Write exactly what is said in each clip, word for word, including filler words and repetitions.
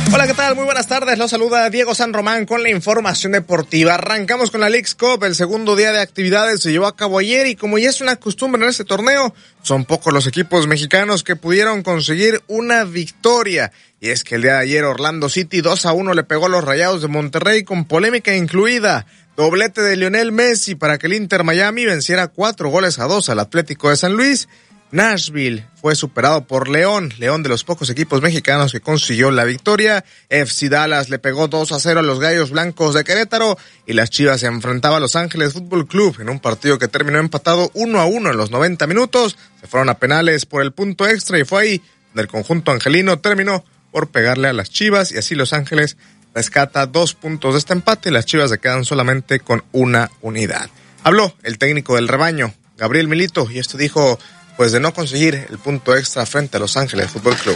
Hola, ¿qué tal? Muy buenas tardes. Los saluda Diego San Román con la información deportiva. Arrancamos con la Leagues Cup. El segundo día de actividades se llevó a cabo ayer y como ya es una costumbre en este torneo, son pocos los equipos mexicanos que pudieron conseguir una victoria. Y es que el día de ayer Orlando City dos a uno le pegó a los Rayados de Monterrey con polémica incluida. Doblete de Lionel Messi para que el Inter Miami venciera cuatro goles a dos al Atlético de San Luis. Nashville fue superado por León, León de los pocos equipos mexicanos que consiguió la victoria. F C Dallas le pegó dos a cero a los Gallos Blancos de Querétaro y las Chivas se enfrentaban a Los Ángeles Fútbol Club en un partido que terminó empatado uno a uno en los noventa minutos. Se fueron a penales por el punto extra y fue ahí donde el conjunto angelino terminó por pegarle a las Chivas y así Los Ángeles rescata dos puntos de este empate y las Chivas se quedan solamente con una unidad. Habló el técnico del rebaño, Gabriel Milito, y esto dijo pues de no conseguir el punto extra frente a Los Ángeles Fútbol Club.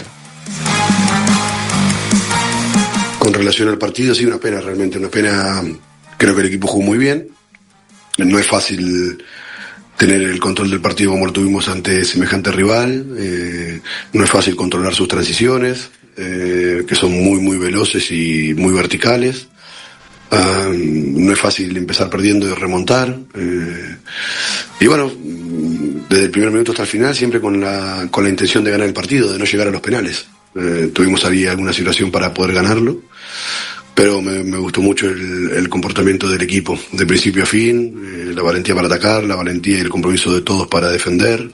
Con relación al partido, sí, una pena, realmente una pena. Creo que el equipo jugó muy bien. No es fácil tener el control del partido como lo tuvimos ante semejante rival. Eh, no es fácil controlar sus transiciones, eh, que son muy, muy veloces y muy verticales. Uh, no es fácil empezar perdiendo y remontar. Eh, y bueno, desde el primer minuto hasta el final, siempre con la, con la intención de ganar el partido, de no llegar a los penales. Eh, tuvimos ahí alguna situación para poder ganarlo, pero me, me gustó mucho el, el comportamiento del equipo, de principio a fin, eh, la valentía para atacar, la valentía y el compromiso de todos para defender.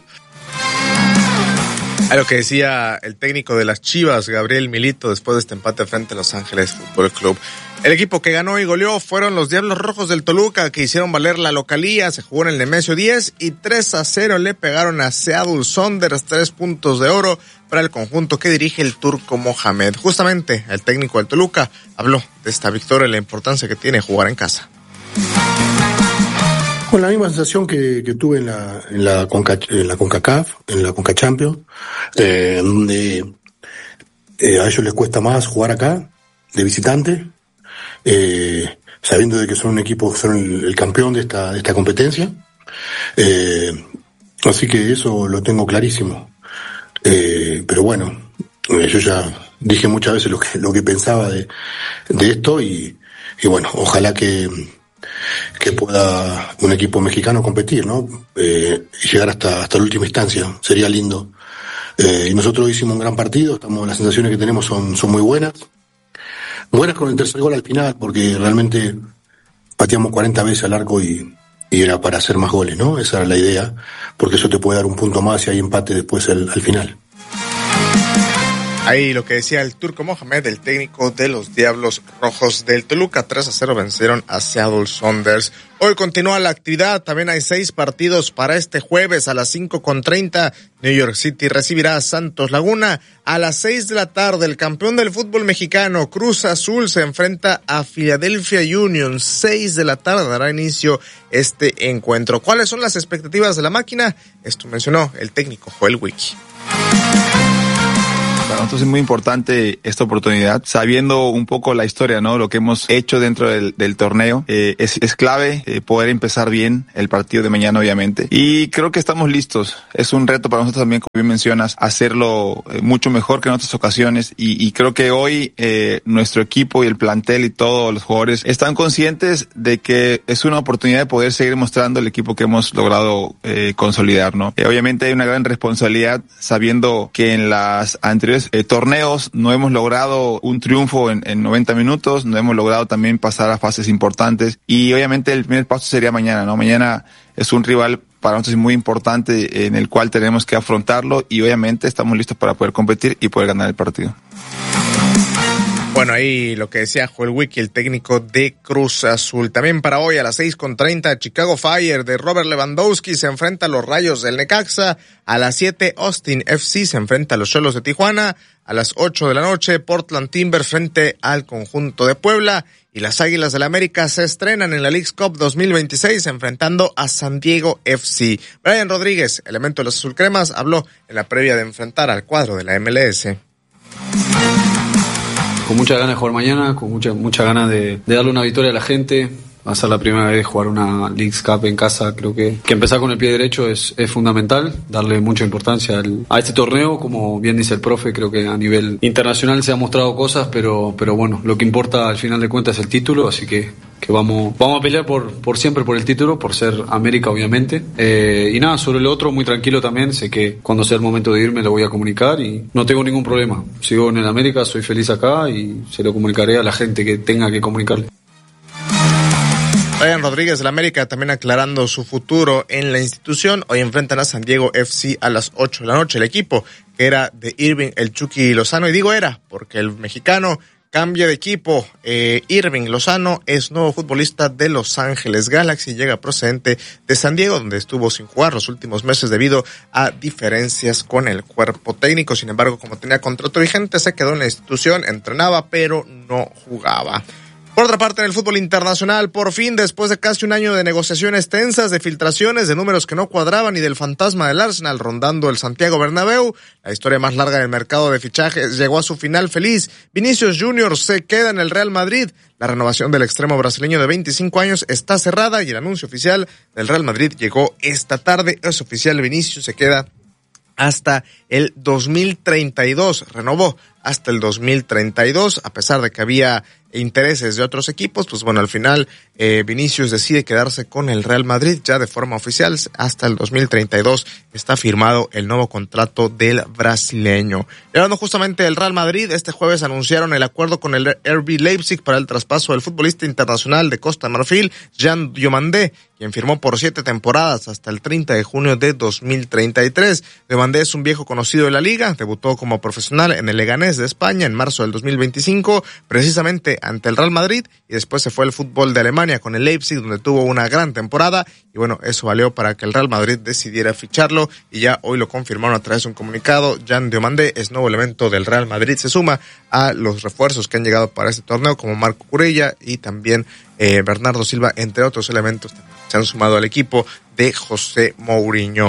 A lo que decía el técnico de las Chivas, Gabriel Milito, después de este empate frente a Los Ángeles Fútbol Club. El equipo que ganó y goleó fueron los Diablos Rojos del Toluca, que hicieron valer la localía. Se jugó en el Nemesio diez y tres a cero le pegaron a Seattle Sounders, tres puntos de oro para el conjunto que dirige el turco Mohamed. Justamente el técnico del Toluca habló de esta victoria y la importancia que tiene jugar en casa. Con la misma sensación que, que tuve en la, en la Conca, en la CONCACAF, en la Conca Champions, eh, donde eh, a ellos les cuesta más jugar acá, de visitante, eh, sabiendo de que son un equipo, son el, el campeón de esta, de esta competencia, eh, así que eso lo tengo clarísimo, eh, pero bueno, eh, yo ya dije muchas veces lo que, lo que pensaba de, de esto y, y bueno, ojalá que que pueda un equipo mexicano competir, ¿no? Eh, y llegar hasta hasta la última instancia, sería lindo. Eh, y nosotros hicimos un gran partido, estamos, las sensaciones que tenemos son, son muy buenas. Buenas con el tercer gol al final, porque realmente pateamos cuarenta veces al arco y, y era para hacer más goles, ¿no? Esa era la idea, porque eso te puede dar un punto más y hay empate después al, al final. Ahí lo que decía el turco Mohamed, el técnico de los Diablos Rojos del Toluca, tres a cero vencieron a Seattle Sounders. Hoy continúa la actividad, también hay seis partidos para este jueves a las cinco con treinta. New York City recibirá a Santos Laguna. A las seis de la tarde, el campeón del fútbol mexicano, Cruz Azul, se enfrenta a Philadelphia Union. seis de la tarde dará inicio este encuentro. ¿Cuáles son las expectativas de la máquina? Esto mencionó el técnico Joel Wiki. Para nosotros es muy importante esta oportunidad, sabiendo un poco la historia, ¿no? Lo que hemos hecho dentro del, del torneo. Eh, es, es clave eh, poder empezar bien el partido de mañana, obviamente. Y creo que estamos listos. Es un reto para nosotros también, como bien mencionas, hacerlo eh, mucho mejor que en otras ocasiones. Y, y creo que hoy eh, nuestro equipo y el plantel y todos los jugadores están conscientes de que es una oportunidad de poder seguir mostrando el equipo que hemos logrado eh, consolidar, ¿no? Eh, obviamente hay una gran responsabilidad sabiendo que en las anteriores Eh, torneos no hemos logrado un triunfo en, en noventa minutos, no hemos logrado también pasar a fases importantes y obviamente el primer paso sería mañana, ¿no? Mañana es un rival para nosotros muy importante en el cual tenemos que afrontarlo y obviamente estamos listos para poder competir y poder ganar el partido. Bueno, ahí lo que decía Joel Wiki, el técnico de Cruz Azul. También para hoy a las seis con treinta, Chicago Fire de Robert Lewandowski se enfrenta a los Rayos del Necaxa. A las siete, Austin F C se enfrenta a los Xolos de Tijuana. A las ocho de la noche, Portland Timbers frente al conjunto de Puebla. Y las Águilas del América se estrenan en la Leagues Cup dos mil veintiséis enfrentando a San Diego F C. Brian Rodríguez, elemento de los azulcremas, habló en la previa de enfrentar al cuadro de la M L S. Con muchas ganas de jugar mañana, con mucha mucha ganas de, de darle una victoria a la gente, Va a ser la primera vez jugar una Leagues Cup en casa. Creo que, que empezar con el pie derecho es, es fundamental, darle mucha importancia al, a este torneo. Como bien dice el profe, creo que a nivel internacional se han mostrado cosas, pero, pero bueno, lo que importa al final de cuentas es el título, así que, que vamos, vamos a pelear por, por siempre por el título, por ser América obviamente. Eh, y nada, sobre lo otro, muy tranquilo también, sé que cuando sea el momento de irme lo voy a comunicar y no tengo ningún problema. Sigo en el América, soy feliz acá y se lo comunicaré a la gente que tenga que comunicarle. Brian Rodríguez del América también aclarando su futuro en la institución. Hoy enfrentan a San Diego F C a las ocho de la noche. El equipo que era de Irving el Chucky Lozano, y digo era porque el mexicano cambia de equipo. Eh, Irving Lozano es nuevo futbolista de Los Ángeles Galaxy, llega procedente de San Diego, donde estuvo sin jugar los últimos meses debido a diferencias con el cuerpo técnico. Sin embargo, como tenía contrato vigente, se quedó en la institución, entrenaba, pero no jugaba. Por otra parte, en el fútbol internacional, por fin, después de casi un año de negociaciones tensas, de filtraciones, de números que no cuadraban y del fantasma del Arsenal rondando el Santiago Bernabéu, la historia más larga del mercado de fichajes llegó a su final feliz. Vinicius Junior se queda en el Real Madrid. La renovación del extremo brasileño de veinticinco años está cerrada y el anuncio oficial del Real Madrid llegó esta tarde. Es oficial, Vinicius se queda hasta el dos mil treinta y dos, renovó hasta el dos mil treinta y dos, a pesar de que había intereses de otros equipos, pues bueno, al final eh, Vinicius decide quedarse con el Real Madrid ya de forma oficial. Hasta el dos mil treinta y dos está firmado el nuevo contrato del brasileño. Y hablando justamente del Real Madrid, este jueves anunciaron el acuerdo con el R B Leipzig para el traspaso del futbolista internacional de Costa de Marfil, Jean Diomandé, quien firmó por siete temporadas hasta el treinta de junio de dos mil treinta y tres. Diomandé es un viejo conocido de la liga, debutó como profesional en el Leganés de España en marzo del dos mil veinticinco, precisamente ante el Real Madrid, y después se fue al fútbol de Alemania con el Leipzig, donde tuvo una gran temporada, y bueno, eso valió para que el Real Madrid decidiera ficharlo, y ya hoy lo confirmaron a través de un comunicado. Jean Diomandé es nuevo elemento del Real Madrid, se suma a los refuerzos que han llegado para este torneo, como Marco Curella y también eh, Bernardo Silva, entre otros elementos que se han sumado al equipo de José Mourinho.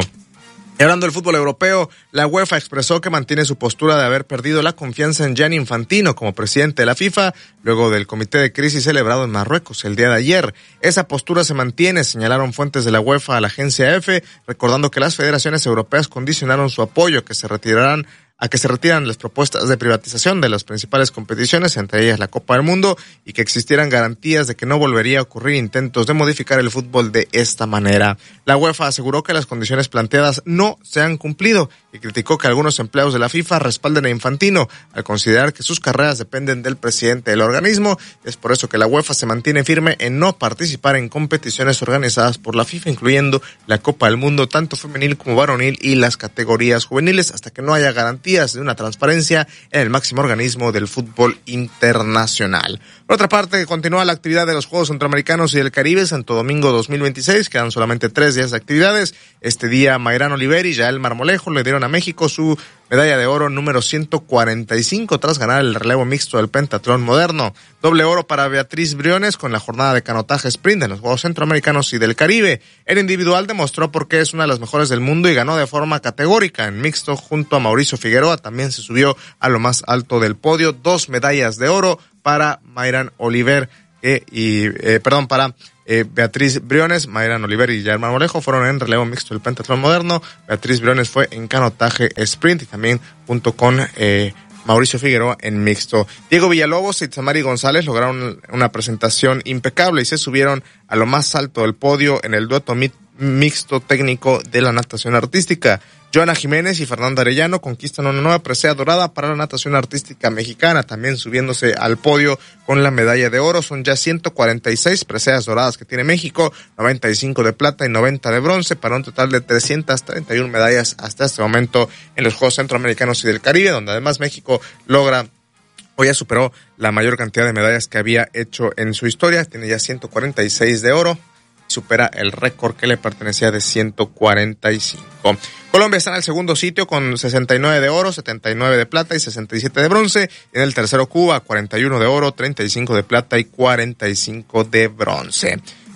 Y hablando del fútbol europeo, la UEFA expresó que mantiene su postura de haber perdido la confianza en Gianni Infantino como presidente de la FIFA luego del comité de crisis celebrado en Marruecos el día de ayer. Esa postura se mantiene, señalaron fuentes de la UEFA a la agencia EFE, recordando que las federaciones europeas condicionaron su apoyo a que se retirarán a que se retiran las propuestas de privatización de las principales competiciones, entre ellas la Copa del Mundo, y que existieran garantías de que no volvería a ocurrir intentos de modificar el fútbol de esta manera. La UEFA aseguró que las condiciones planteadas no se han cumplido y criticó que algunos empleados de la FIFA respalden a Infantino al considerar que sus carreras dependen del presidente del organismo. Es por eso que la UEFA se mantiene firme en no participar en competiciones organizadas por la FIFA, incluyendo la Copa del Mundo, tanto femenil como varonil, y las categorías juveniles, hasta que no haya garantías de una transparencia en el máximo organismo del fútbol internacional. Por otra parte, continúa la actividad de los Juegos Centroamericanos y del Caribe Santo Domingo dos mil veintiséis. Quedan solamente tres días de actividades. Este día, Mayrán Oliver y Yael Marmolejo le dieron a México su medalla de oro número ciento cuarenta y cinco tras ganar el relevo mixto del pentatlón moderno. Doble oro para Beatriz Briones con la jornada de canotaje sprint en los Juegos Centroamericanos y del Caribe. El individual demostró por qué es una de las mejores del mundo y ganó de forma categórica. En mixto, junto a Mauricio Figueroa, también se subió a lo más alto del podio. Dos medallas de oro para Mayrán Oliver eh, y, eh, perdón, para Eh, Beatriz Briones, Mayrán Oliver y Yael Marmolejo fueron en relevo mixto del pentatlón moderno. Beatriz Briones fue en canotaje sprint y también junto con eh, Mauricio Figueroa en mixto. Diego Villalobos y Itzamari González lograron una presentación impecable y se subieron a lo más alto del podio en el dueto mixto técnico de la natación artística. Joana Jiménez y Fernanda Arellano conquistan una nueva presea dorada para la natación artística mexicana, también subiéndose al podio con la medalla de oro. Son ya ciento cuarenta y seis preseas doradas que tiene México, noventa y cinco de plata y noventa de bronce, para un total de trescientas treinta y una medallas hasta este momento en los Juegos Centroamericanos y del Caribe, donde además México logra o ya superó la mayor cantidad de medallas que había hecho en su historia. Tiene ya ciento cuarenta y seis de oro, supera el récord que le pertenecía de ciento cuarenta y cinco. Colombia está en el segundo sitio con sesenta y nueve de oro, setenta y nueve de plata y sesenta y siete de bronce. En el tercero Cuba, cuarenta y uno de oro, treinta y cinco de plata y cuarenta y cinco de bronce.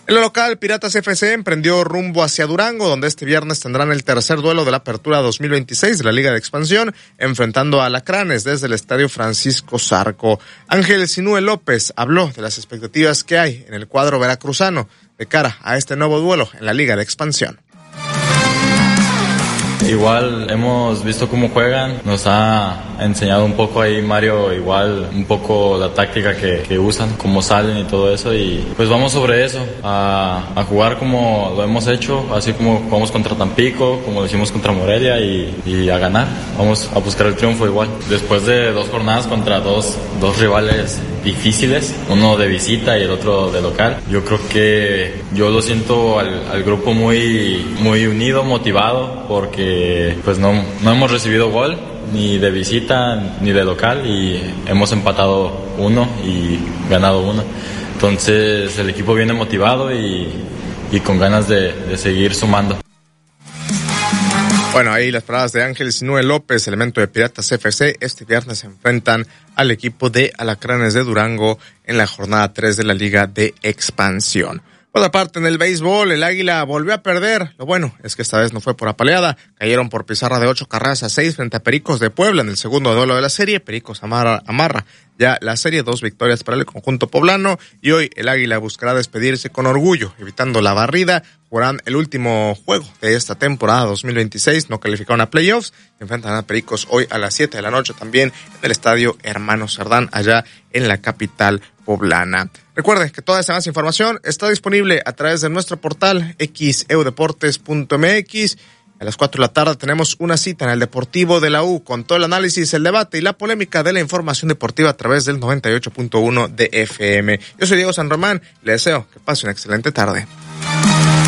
En lo local, Piratas F C emprendió rumbo hacia Durango, donde este viernes tendrán el tercer duelo de la Apertura dos mil veintiséis de la Liga de Expansión, enfrentando a Alacranes desde el Estadio Francisco Zarco. Ángel Sinúe López habló de las expectativas que hay en el cuadro veracruzano de cara a este nuevo duelo en la Liga de Expansión. Igual hemos visto cómo juegan, nos ha enseñado un poco ahí Mario, igual un poco la táctica que, que usan, cómo salen y todo eso, y pues vamos sobre eso, a, a jugar como lo hemos hecho, así como jugamos contra Tampico, como lo hicimos contra Morelia, y, y a ganar, vamos a buscar el triunfo igual. Después de dos jornadas contra dos, dos rivales difíciles, uno de visita y el otro de local, yo creo que yo lo siento al, al grupo muy, muy unido, motivado, porque pues no, no hemos recibido gol ni de visita ni de local y hemos empatado uno y ganado uno. Entonces el equipo viene motivado y, y con ganas de, de seguir sumando. Bueno, ahí las palabras de Ángel Sinúe López, elemento de Piratas F C. Este viernes se enfrentan al equipo de Alacranes de Durango en la jornada tres de la Liga de Expansión. Por otra parte, en el béisbol, el Águila volvió a perder. Lo bueno es que esta vez no fue por apaleada. Cayeron por pizarra de ocho carreras a seis frente a Pericos de Puebla en el segundo duelo de la serie. Pericos amarra, amarra ya la serie, dos victorias para el conjunto poblano. Y hoy el Águila buscará despedirse con orgullo, evitando la barrida. Jugarán el último juego de esta temporada dos mil veintiséis. No calificaron a playoffs. Enfrentan a Pericos hoy a las siete de la noche también en el estadio Hermano Cerdán, allá en la capital poblana. Recuerde que toda esta más información está disponible a través de nuestro portal equis e u deportes punto eme equis. A las cuatro de la tarde tenemos una cita en el Deportivo de la U con todo el análisis, el debate y la polémica de la información deportiva a través del noventa y ocho punto uno de F M. Yo soy Diego San Román y le deseo que pase una excelente tarde.